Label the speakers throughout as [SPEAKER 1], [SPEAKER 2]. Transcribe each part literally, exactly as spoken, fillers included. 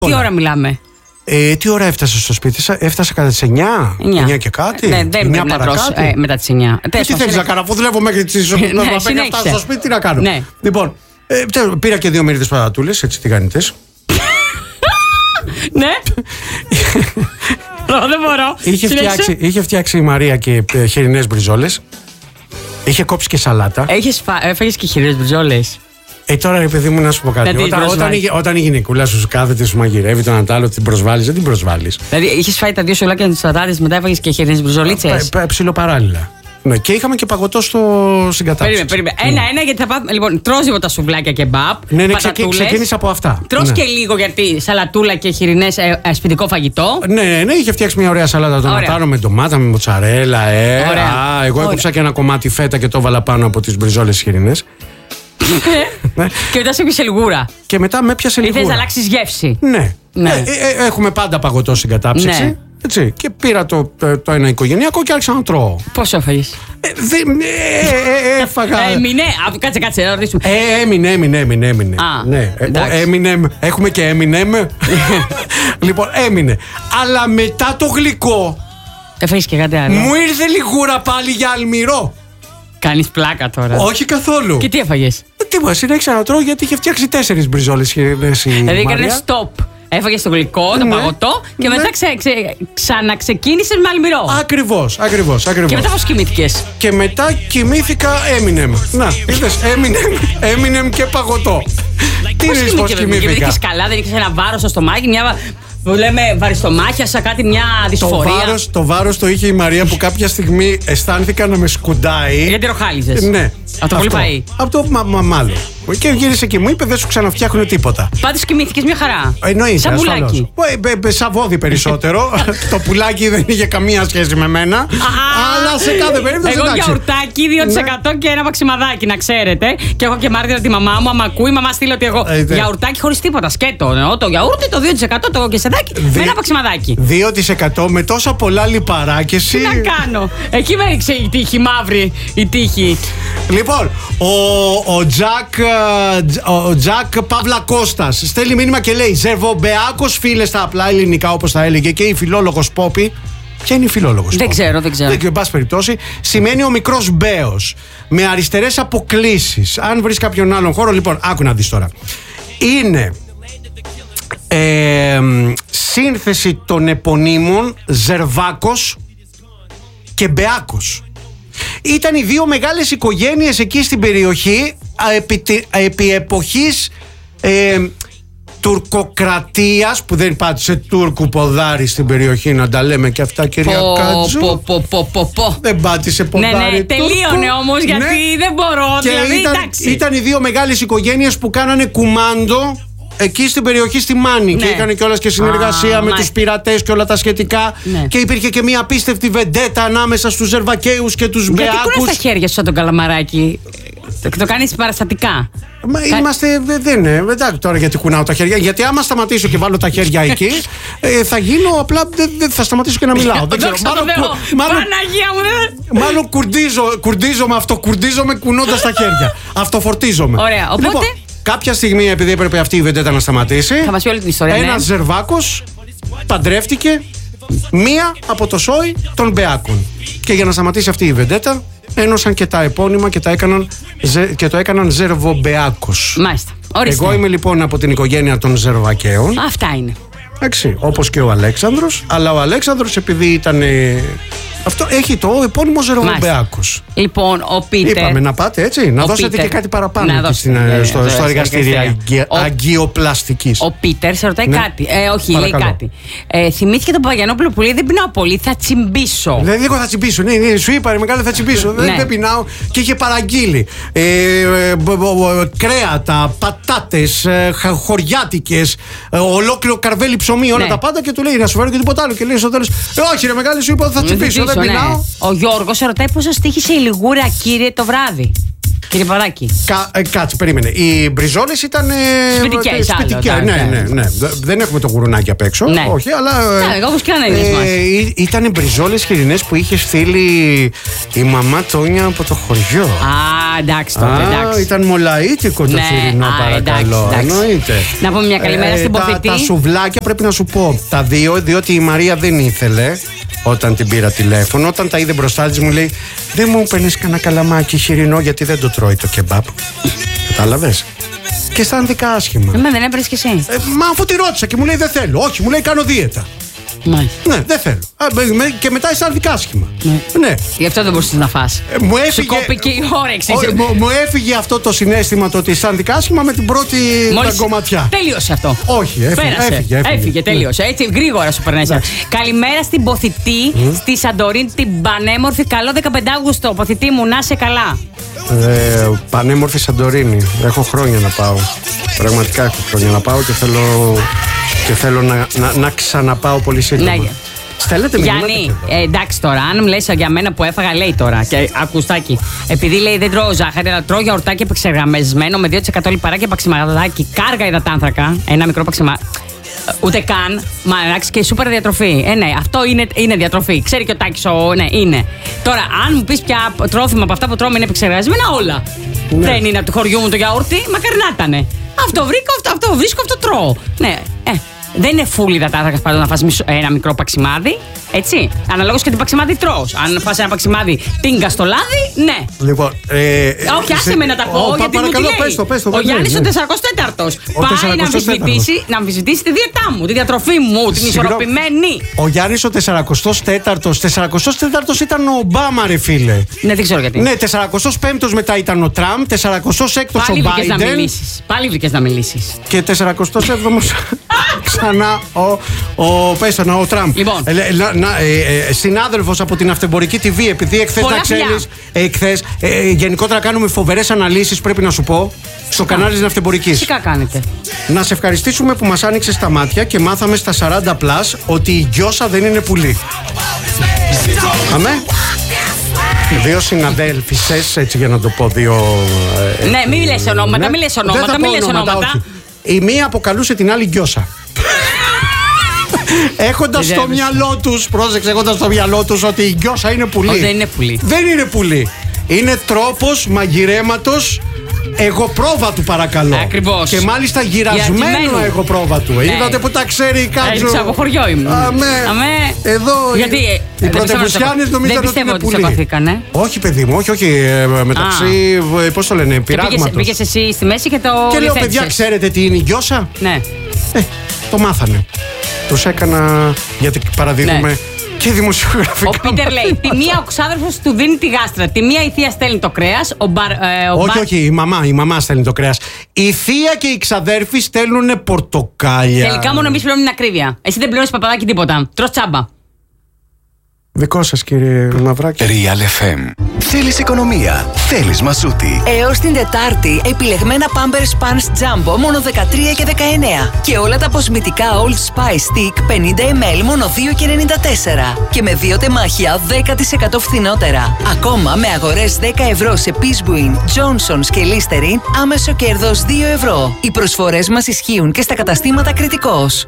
[SPEAKER 1] Τι ώρα μιλάμε?
[SPEAKER 2] Ε, τι ώρα έφτασε στο σπίτι σας? Έφτασα κατά τις εννιά. εννιά και κάτι.
[SPEAKER 1] Ναι, δεν
[SPEAKER 2] εννιά
[SPEAKER 1] πρέπει να τρως ε, μετά τις εννιά.
[SPEAKER 2] Ε, τι θέλεις να κάνω, αφού δουλεύω μέχρι τις εννιά να φτάσω στο σπίτι, τι να κάνω.
[SPEAKER 1] Ναι.
[SPEAKER 2] Λοιπόν, ε, πήρα και δύο μερίδες πατατούλες, έτσι τηγανιτές.
[SPEAKER 1] Ναι. Δεν μπορώ.
[SPEAKER 2] Είχε φτιάξει, είχε φτιάξει η Μαρία και ε, χοιρινές μπριζόλες. Είχε κόψει και σαλάτα.
[SPEAKER 1] Έφαγες και χοιρινές μπριζόλες?
[SPEAKER 2] Ε, τώρα ρε παιδί μου, να σου πω κάτι. Όταν, όταν, η, όταν η γυναικούλα σου κάθεται, σου μαγειρεύει τον αντάλλο, την προσβάλλεις, δεν την προσβάλλεις.
[SPEAKER 1] Δηλαδή, είχες φάει τα δύο σουλάκια με τις πατάτες, μετά έφαγες και χοιρινές μπριζολίτσες?
[SPEAKER 2] Ψιλοπαράλληλα. Ναι, και είχαμε και παγωτό στο συγκατάψυξη.
[SPEAKER 1] Περίμενε, περίμενε. Ένα-ένα, γιατί θα πάμε. Λοιπόν, τρως λίγο τα σουβλάκια και μπαπ.
[SPEAKER 2] Ναι, ναι, ξεκι, ξεκίνησα από αυτά.
[SPEAKER 1] Τρως
[SPEAKER 2] ναι.
[SPEAKER 1] και λίγο, γιατί σαλατούλα και χοιρινές ε, ε, σπιτικό φαγητό.
[SPEAKER 2] Ναι, ναι, ναι, είχε φτιάξει μια ωραία σαλάτα τονατάρο με ντομάτα, με μοτσαρέλα. Ε,
[SPEAKER 1] ωραία.
[SPEAKER 2] Α, εγώ έκοψα και ένα κομμάτι φέτα και το έβαλα πάνω από τις μπριζόλες χοιρινές.
[SPEAKER 1] Και μετά σε έπιασε λιγούρα.
[SPEAKER 2] Και μετά με έπιασε λιγούρα.
[SPEAKER 1] Ήθελες να αλλάξεις γεύση.
[SPEAKER 2] Ναι.
[SPEAKER 1] ναι.
[SPEAKER 2] Ε, ε, έχουμε πάντα παγωτό στην κατάψυξη.
[SPEAKER 1] Ναι.
[SPEAKER 2] Έτσι. Και πήρα το, το, το ένα οικογενειακό και άρχισα να τρώω.
[SPEAKER 1] Πόσο έφαγες?
[SPEAKER 2] Ε, δεν ε, ε, έφαγα.
[SPEAKER 1] Έμεινε. Κάτσε, κάτσε, να ρωτήσουμε.
[SPEAKER 2] Ε, έμεινε, έμεινε, έμεινε. έμεινε.
[SPEAKER 1] Α,
[SPEAKER 2] ναι. Έμεινε. Έχουμε και έμεινε. Λοιπόν, έμεινε. Αλλά μετά το γλυκό.
[SPEAKER 1] Έφαγες και κάτι άλλο?
[SPEAKER 2] Μου ήρθε λιγούρα πάλι για αλμυρό.
[SPEAKER 1] Κάνεις πλάκα τώρα?
[SPEAKER 2] Όχι καθόλου.
[SPEAKER 1] Και τι έφαγες?
[SPEAKER 2] Τίποτα, συνέχισα να τρώω γιατί είχε φτιάξει τέσσερις μπριζόλες χοιρινές.
[SPEAKER 1] Δηλαδή έκανες stop. Έφαγες το γλυκό, το
[SPEAKER 2] ναι,
[SPEAKER 1] παγωτό και
[SPEAKER 2] ναι.
[SPEAKER 1] μετά ξε, ξε, ξαναξεκίνησες με αλμυρό.
[SPEAKER 2] Ακριβώς, ακριβώς, ακριβώς.
[SPEAKER 1] Και μετά πώς κοιμήθηκες?
[SPEAKER 2] Και μετά κοιμήθηκα Eminem. Να, είδες, Eminem, Eminem και παγωτό. Τι είναι πώς κοιμήθηκα?
[SPEAKER 1] Κοιμήθηκες καλά, δεν είχες ένα βάρος στο στομάχι, μια... Που λέμε βαριστομάχια, σαν κάτι, μια δυσφορία.
[SPEAKER 2] Το βάρος, το βάρος το είχε η Μαρία που κάποια στιγμή αισθάνθηκα να με σκουντάει.
[SPEAKER 1] Γιατί ροχάλιζες?
[SPEAKER 2] Ναι.
[SPEAKER 1] Από το πολύ φαΐ?
[SPEAKER 2] Από το μα, μα, μάλλον. Και γύρισε και μου είπε δεν σου ξαναφτιάχνω τίποτα.
[SPEAKER 1] Πάντως κοιμήθηκες μια χαρά.
[SPEAKER 2] Εννοείται.
[SPEAKER 1] Σαν πουλάκι.
[SPEAKER 2] Σαν βόδι περισσότερο. Το πουλάκι δεν είχε καμία σχέση με μένα. Αλλά σε κάθε περίπτωση.
[SPEAKER 1] Εγώ γιαουρτάκι δύο τοις εκατό και ένα παξιμαδάκι, να ξέρετε. Και έχω και μάρτυρα τη μαμά μου. Άμα ακούει, η μαμά στείλει ότι εγώ. Γιαουρτάκι χωρίς τίποτα. Σκέτο. Το γιαούρτι, το δύο τοις εκατό, το κεσεδάκι με ένα παξιμαδάκι.
[SPEAKER 2] δύο τοις εκατό με τόσα πολλά λιπαρά και εσύ.
[SPEAKER 1] Τι να κάνω. Εκεί με έριξε η τύχη, μαύρη η τύχη.
[SPEAKER 2] Λοιπόν, ο, ο Τζακ, ο Τζακ Παύλα Κώστας στέλνει μήνυμα και λέει Ζερβομπεάκος, φίλε στα απλά ελληνικά όπως τα έλεγε και η φιλόλογος Πόπη. Ποια είναι η φιλόλογος?
[SPEAKER 1] Δεν ξέρω, δεν ξέρω.
[SPEAKER 2] Δεν ξέρω, εν πάση περιπτώσει, σημαίνει ο μικρός Μπέος με αριστερές αποκλίσεις. Αν βρεις κάποιον άλλον χώρο, λοιπόν, άκου να δεις τώρα. Είναι ε, σύνθεση των επωνύμων Ζερβάκος και Μπεάκος. Ήταν οι δύο μεγάλες οικογένειες εκεί στην περιοχή επί, επί εποχής ε, τουρκοκρατίας, που δεν πάτησε Τούρκου ποδάρι στην περιοχή, να τα λέμε και αυτά, κυρία
[SPEAKER 1] πο,
[SPEAKER 2] Κάτζου.
[SPEAKER 1] Πο, πο, πο, πο, πο.
[SPEAKER 2] Δεν πάτησε ποδάρι.
[SPEAKER 1] Ναι, ναι, τελείωνε όμως, γιατί ναι. δεν μπορώ.
[SPEAKER 2] Και
[SPEAKER 1] δηλαδή,
[SPEAKER 2] ήταν, ήταν οι δύο μεγάλες οικογένειες που κάνανε κουμάντο εκεί στην περιοχή στη Μάνη. Ναι. Και είχαν κιόλας και συνεργασία Α, με μα... τους πειρατές και όλα τα σχετικά. Ναι. Και υπήρχε και μια απίστευτη βεντέτα ανάμεσα στους Ζερβακαίους και τους Μπεάκους.
[SPEAKER 1] Γιατί κουράς τα χέρια σου σαν τον Καλαμαράκι? Το, το κάνεις παραστατικά.
[SPEAKER 2] Μα Κα... είμαστε, δεν είναι. Εντάξει τώρα γιατί κουνάω τα χέρια. Γιατί άμα σταματήσω και βάλω τα χέρια εκεί, ε, θα γίνω απλά. Δεν δε, θα σταματήσω και να μιλάω. Δεν ξέρω. Μάλλον, κου, μάλλον, Παναγία μου, δεν... μάλλον κουρντίζω, κουρντίζομαι, αυτοκουρντίζομαι κουνώντας τα χέρια. Αυτοφορτίζομαι.
[SPEAKER 1] Ωραία. Οπότε.
[SPEAKER 2] Λοιπόν, κάποια στιγμή, επειδή έπρεπε αυτή η βεντέτα να σταματήσει,
[SPEAKER 1] θα μας πει όλη την ιστορία.
[SPEAKER 2] Ένας
[SPEAKER 1] ναι.
[SPEAKER 2] Ζερβάκος παντρεύτηκε μία από το σόι των Μπεάκων. Και για να σταματήσει αυτή η βεντέτα, ένωσαν και τα επώνυμα και, τα έκαναν, και το έκαναν Ζερβομπεάκος.
[SPEAKER 1] Μάλιστα. Ορίστε.
[SPEAKER 2] Εγώ είμαι λοιπόν από την οικογένεια των Ζερβακαίων.
[SPEAKER 1] Αυτά είναι.
[SPEAKER 2] Εντάξει, όπως και ο Αλέξανδρος. Αλλά ο Αλέξανδρος, επειδή ήταν. Αυτό έχει το επώνυμο Ζερβομπεάκος.
[SPEAKER 1] Λοιπόν, ο Πίτερ.
[SPEAKER 2] Είπαμε να πάτε έτσι, να ο δώσετε Πίτερ. Και κάτι παραπάνω εκεί στην, ε, στο, στο εργαστήριο αγκιοπλαστικής.
[SPEAKER 1] Ο Πίτερ σε ρωτάει ναι. κάτι. Ε, όχι,
[SPEAKER 2] Παρακαλώ.
[SPEAKER 1] λέει κάτι. Ε, θυμήθηκε τον Παπαγιανόπουλο που λέει: δεν πεινάω πολύ, θα τσιμπήσω.
[SPEAKER 2] Δεν εγώ θα τσιμπήσω. Ναι, ναι, σου είπα, ρε μεγάλη, θα τσιμπήσω. Ναι. Δεν πεινάω. Και είχε παραγγείλει ε, ε, κρέατα, πατάτες, ε, χωριάτικες, ε, ολόκληρο καρβέλι ψωμί, όλα ναι. τα πάντα και του λέει: να σου φέρω και τίποτα άλλο. Και λέει στο τέλος: ε, όχι, ρε μεγάλη, σου είπα, θα τσιμπήσω. Δεν πεινάω.
[SPEAKER 1] Ο Γιώργος σε ρωτάει πόσο στοίχησε η λιγούρα, κύριε, το βράδυ. Κύριε Παπαδάκη.
[SPEAKER 2] Κα, ε, κάτσε, περίμενε. Οι μπριζόλες ήταν. Ε,
[SPEAKER 1] σπιτικές,
[SPEAKER 2] σπιτικές.
[SPEAKER 1] άλλο,
[SPEAKER 2] Ναι,
[SPEAKER 1] ναι,
[SPEAKER 2] ναι, ναι. Δεν έχουμε το γουρουνάκι απ' έξω.
[SPEAKER 1] Ναι.
[SPEAKER 2] Όχι, αλλά.
[SPEAKER 1] Ναι, όπως και κανένας μας.
[SPEAKER 2] Ήταν μπριζόλες χοιρινές που είχε στείλει η μαμά Τόνια από το χωριό.
[SPEAKER 1] Α, εντάξει τότε, εντάξει.
[SPEAKER 2] Α, ήταν μολαΐτικο το
[SPEAKER 1] ναι,
[SPEAKER 2] χοιρινό,
[SPEAKER 1] α,
[SPEAKER 2] παρακαλώ.
[SPEAKER 1] Εντάξει, εντάξει.
[SPEAKER 2] Εννοείται.
[SPEAKER 1] Να πούμε μια καλημέρα ε, στην Ποθητή.
[SPEAKER 2] Τα, τα σουβλάκια πρέπει να σου πω. Τα δύο, διότι η Μαρία δεν ήθελε όταν την πήρα τηλέφωνο. Όταν τα είδε μπροστά της μου λέει: δεν μου παίρνεις κανένα καλαμάκι χοιρινό, γιατί δεν το τρώει το κεμπάπ. Κατάλαβες. Και αισθάνθηκα άσχημα.
[SPEAKER 1] Εμένα δεν έπαιρνες κι εσύ.
[SPEAKER 2] Ε, μα αφού τη ρώτησα και μου λέει: δεν θέλω. Όχι, μου λέει: κάνω δίαιτα.
[SPEAKER 1] Μάλιστα.
[SPEAKER 2] Ναι, δεν θέλω. Α, και μετά αισθάνθηκα άσχημα.
[SPEAKER 1] Ναι.
[SPEAKER 2] ναι.
[SPEAKER 1] Γι' αυτό δεν μπορούσες να φας.
[SPEAKER 2] Ε, μου έφυγε.
[SPEAKER 1] Σου κόπηκε η όρεξη.
[SPEAKER 2] Ο, μου, μου έφυγε αυτό το συναίσθημα το ότι αισθάνθηκα άσχημα με την πρώτη κομματιά.
[SPEAKER 1] Τέλειωσε αυτό.
[SPEAKER 2] Όχι, έφυγε.
[SPEAKER 1] Πέρασε.
[SPEAKER 2] Έφυγε, έφυγε.
[SPEAKER 1] έφυγε τέλειωσε. Έτσι γρήγορα σου περνάει. Καλημέρα στην Ποθητή, mm. στη Σαντορίνη, την πανέμορφη. Καλό δεκαπέντε Αυγούστου. Ποθητή μου, να είσαι καλά.
[SPEAKER 2] Ε, πανέμορφη Σαντορίνη. Έχω χρόνια να πάω. Πραγματικά έχω χρόνια να πάω και θέλω, και θέλω να, να, να ξαναπάω πολύ σύντομα. Ναι. Στέλνετε
[SPEAKER 1] Γιάννη, ε, εντάξει τώρα, αν μου λες για μένα που έφαγα, λέει τώρα. Και ακουστάκι. Επειδή λέει δεν τρώω ζάχαρη, αλλά τρώω γιαουρτάκι επεξεργασμένο με δύο τοις εκατό λιπαράκι παξιμαδάκι, κάργα υδατάνθρακα, ένα μικρό παξιμα. Ούτε καν. Μα εντάξει, και σούπερ διατροφή. Ε, ναι, αυτό είναι, είναι διατροφή. Ξέρει και ο Τάκης, ο, ναι, είναι. Τώρα, αν μου πεις πια τρόφιμα από αυτά που τρώμε είναι επεξεργασμένα, όλα. Ναι. Δεν είναι από του χωριού μου το γιαούρτι, μακάρι να ήταν. Αυτό βρήκα, αυτό, αυτό βρίσκω, αυτό τρώω. Ναι, ε. Δεν είναι φούλη υδατάνθρακα πάντως να φας ένα μικρό παξιμάδι. Έτσι. Αναλόγως και την παξιμάδι τρως. Αν φας ένα παξιμάδι τίνγκα στο λάδι, ναι.
[SPEAKER 2] Λοιπόν. Ε,
[SPEAKER 1] Όχι, άσε με να τα πω. Ο, γιατί
[SPEAKER 2] παρακαλώ,
[SPEAKER 1] μου
[SPEAKER 2] πες το, πες το,
[SPEAKER 1] ο Γιάννης ο τεσσαρακοστός τέταρτος πάει να αμφισβητήσει, να αμφισβητήσει τη δίαιτά μου, τη διατροφή μου, την ισορροπημένη.
[SPEAKER 2] Ο Γιάννης ο τεσσαρακοστός τέταρτος. τεσσαρακοστός τέταρτος ήταν ο Ομπάμα, ρε φίλε.
[SPEAKER 1] Ναι, δεν ξέρω γιατί.
[SPEAKER 2] Ναι, τεσσαρακοστός πέμπτος μετά ήταν ο Τραμπ. τεσσαρακοστός έκτος ο Μπάιντεν.
[SPEAKER 1] Πάλι βρήκες να μιλήσεις.
[SPEAKER 2] Και τεσσαρακοστός έβδομος ξανά ο, ο, πέστονα, ο Τραμπ.
[SPEAKER 1] Λοιπόν.
[SPEAKER 2] Ε, να, να, ε, ε, συνάδελφος από την Αυτεμπορική τι βι, επειδή εχθές να ξέρεις, ε, εχθές, ε, γενικότερα κάνουμε φοβερές αναλύσεις, πρέπει να σου πω, στο κανάλι της Αυτεμπορικής.
[SPEAKER 1] Φυσικά κάνετε.
[SPEAKER 2] Να σε ευχαριστήσουμε που μας άνοιξες τα μάτια και μάθαμε στα σαράντα πλας ότι η Γκιόσα δεν είναι πουλί. Αμέ. Δύο συναδέλφισες, έτσι για να το πω, δύο...
[SPEAKER 1] Ε, ναι, μην λες ονόματα, ναι. μην λες ονόματα, μην λες ονόματα.
[SPEAKER 2] ονόματα. Η μία αποκαλούσε την άλλη Γκιόσα. Έχοντας στο μυαλό τους, πρόσεξε, έχοντας στο μυαλό τους ότι η Γκιόσα είναι πουλί.
[SPEAKER 1] Όχι, δεν είναι πουλί.
[SPEAKER 2] Δεν είναι πουλί. Είναι τρόπος μαγειρέματος εγωπρόβατου, παρακαλώ.
[SPEAKER 1] Ακριβώς.
[SPEAKER 2] Και μάλιστα γυρασμένο εγωπρόβατου. Ναι. Είδατε που τα ξέρει κάποιος.
[SPEAKER 1] Έτσι από χωριό ήμουν.
[SPEAKER 2] Αμέ.
[SPEAKER 1] Αμέ.
[SPEAKER 2] Εδώ.
[SPEAKER 1] Γιατί
[SPEAKER 2] οι πρωτευουσιάνες νομίζαν ότι είναι πουλί.
[SPEAKER 1] Σακωθήκανε.
[SPEAKER 2] Όχι, παιδί μου, όχι, όχι. Μεταξύ, πώς το λένε, πειράγματος.
[SPEAKER 1] Πήγες εσύ στη μέση και το.
[SPEAKER 2] Και λέω, παιδιά, ξέρετε τι είναι η Γκιόσα?
[SPEAKER 1] Ναι.
[SPEAKER 2] Ε, το μάθανε. Τους έκανα, γιατί παραδίδουμε ναι. και δημοσιογραφικά.
[SPEAKER 1] Ο Πίτερ λέει: τη μία ο ξάδερφος του δίνει τη γάστρα. Τη μία η θεία στέλνει το κρέας. Ο μπαρ, ε, ο
[SPEAKER 2] όχι,
[SPEAKER 1] μπαρ...
[SPEAKER 2] όχι, η μαμά, η μαμά στέλνει το κρέας. Η θεία και οι ξαδέρφοι στέλνουν πορτοκάλια.
[SPEAKER 1] Τελικά μόνο εμείς πληρώνουμε την ακρίβεια. Εσύ δεν πληρώνεις, Παπαδάκη, τίποτα. Τρως τσάμπα.
[SPEAKER 2] Δικό σας, κύριε Μαυράκη.
[SPEAKER 3] Real εφ εμ. Θέλεις οικονομία. Θέλεις μασούτη.
[SPEAKER 4] Έως την Τετάρτη, επιλεγμένα Pampers Pants Jumbo μόνο δεκατρία και δεκαεννέα. Και όλα τα αποσμητικά Old Spice Stick πενήντα μιλιλίτρα μόνο δύο και ενενήντα τέσσερα. Και με δύο τεμάχια δέκα τοις εκατό φθηνότερα. Ακόμα με αγορές δέκα ευρώ σε Peacebuin, Johnson's και Listerine, άμεσο κέρδος δύο ευρώ. Οι προσφορές μας ισχύουν και στα καταστήματα Κρητικός.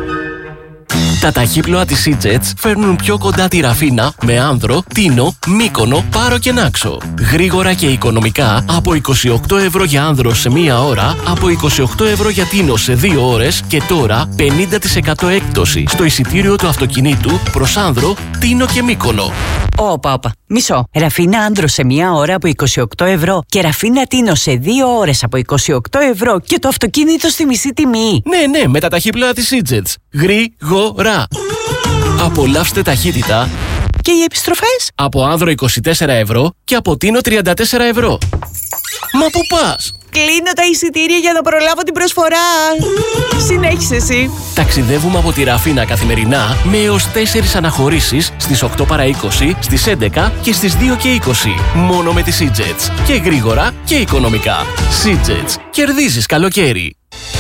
[SPEAKER 5] Τα ταχύπλοα της E-Jets φέρνουν πιο κοντά τη Ραφίνα με Άνδρο, Τίνο, Μύκονο, Πάρο και Νάξο. Γρήγορα και οικονομικά από είκοσι οκτώ ευρώ για Άνδρο σε μία ώρα, από είκοσι οκτώ ευρώ για Τίνο σε δύο ώρες και τώρα πενήντα τοις εκατό έκπτωση στο εισιτήριο του αυτοκινήτου προς Άνδρο, Τίνο και Μύκονο.
[SPEAKER 4] Όπα, όπα. Μισό. Ραφίνα Άνδρο σε μία ώρα από είκοσι οκτώ ευρώ και Ραφίνα Τίνο σε δύο ώρες από είκοσι οκτώ ευρώ και το αυτοκίνητο στη μισή τιμή.
[SPEAKER 5] Ναι, ναι, με τα ταχύπλοα της E-Jets. Γρήγορα. Απολαύστε ταχύτητα.
[SPEAKER 4] Και οι επιστροφές?
[SPEAKER 5] Από Άνδρο είκοσι τέσσερα ευρώ και από Τίνο τριάντα τέσσερα ευρώ. Μα πού πας?
[SPEAKER 4] Κλείνω τα εισιτήρια για να προλάβω την προσφορά. Συνέχισε εσύ.
[SPEAKER 5] Ταξιδεύουμε από τη Ραφίνα καθημερινά με έως τέσσερις αναχωρήσεις στις οκτώ παρά είκοσι, στις έντεκα και στις δύο και είκοσι. Μόνο με τις E-Jets. Και γρήγορα και οικονομικά. E-Jets. Κερδίζεις καλοκαίρι.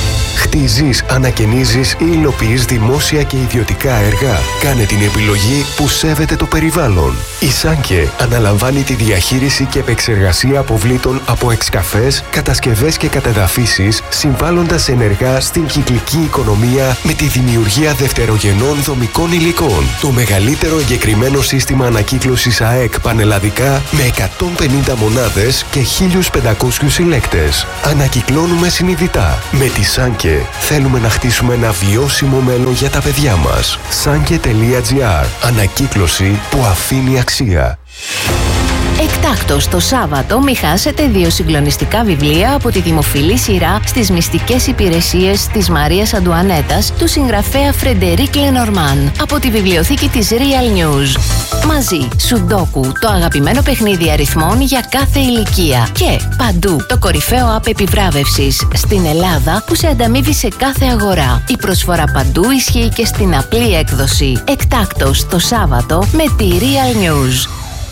[SPEAKER 3] Χτίζεις, ανακαινίζεις ή υλοποιείς δημόσια και ιδιωτικά έργα. Κάνε την επιλογή που σέβεται το περιβάλλον. Η Σάνκε αναλαμβάνει τη διαχείριση και επεξεργασία αποβλήτων από εξκαφές, κατασκευές και κατεδαφίσεις, συμβάλλοντας ενεργά στην κυκλική οικονομία με τη δημιουργία δευτερογενών δομικών υλικών. Το μεγαλύτερο εγκεκριμένο σύστημα ανακύκλωσης ΑΕΚ πανελλαδικά με εκατόν πενήντα μονάδες και χίλιους πεντακόσιους συλλέκτες. Ανακυκλώνουμε συνειδητά. Με τη Σάνκε θέλουμε να χτίσουμε ένα βιώσιμο μέλλον για τα παιδιά μας. Sanke τελεία τζι άρ. Ανακύκλωση που αφήνει αξία.
[SPEAKER 6] Εκτάκτος το Σάββατο μη χάσετε δύο συγκλονιστικά βιβλία από τη δημοφιλή σειρά στις μυστικές υπηρεσίες της Μαρίας Αντουανέτας του συγγραφέα Φρεντερίκ Λενορμάν από τη βιβλιοθήκη της Real News. Μαζί, Σουντόκου, το αγαπημένο παιχνίδι αριθμών για κάθε ηλικία. Και Παντού, το κορυφαίο app επιβράβευσης στην Ελλάδα που σε ανταμείβει σε κάθε αγορά. Η προσφορά Παντού ισχύει και στην απλή έκδοση. Εκτάκτος το Σάββατο με τη Real News.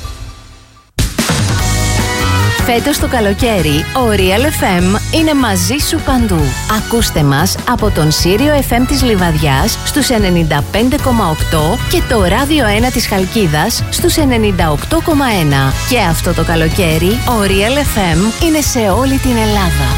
[SPEAKER 6] Φέτος το καλοκαίρι, ο Real εφ εμ είναι μαζί σου παντού. Ακούστε μας από τον Σύριο εφ εμ της Λιβαδιάς στους ενενήντα πέντε κόμμα οκτώ και το Ράδιο ένα της Χαλκίδας στους ενενήντα οκτώ κόμμα ένα. Και αυτό το καλοκαίρι, ο Real εφ εμ είναι σε όλη την Ελλάδα.